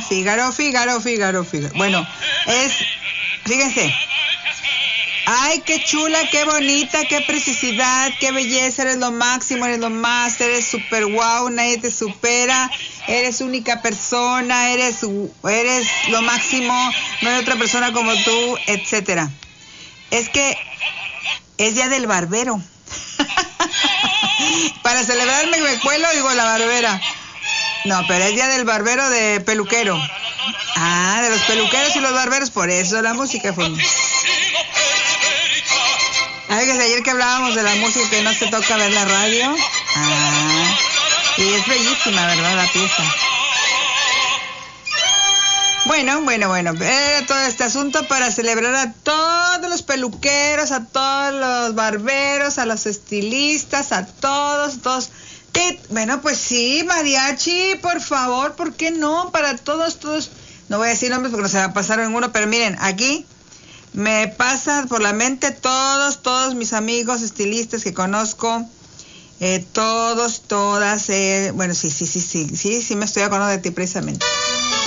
Fígaro. Bueno, fíjense. Ay, qué chula, qué bonita, qué precisidad, qué belleza, eres lo máximo, eres lo más, eres super guau, nadie te supera, eres única persona, eres lo máximo, no hay otra persona como tú, etcétera. Es que es día del barbero. Para celebrarme me cuelo, digo la barbera. No, pero es día del barbero de peluquero. Ah, de los peluqueros y los barberos, por eso la música fue. Ayer que hablábamos de la música que no se toca ver la radio. Ah, y es bellísima, ¿verdad? La pieza. Bueno, todo este asunto para celebrar a todos los peluqueros, a todos los barberos, a los estilistas, a todos. Bueno, pues sí, mariachi, por favor, ¿por qué no? Para todos. No voy a decir nombres porque no se va a pasar ninguno, pero miren, aquí me pasa por la mente todos mis amigos estilistas que conozco, todas, bueno, sí, me estoy acordando de ti precisamente.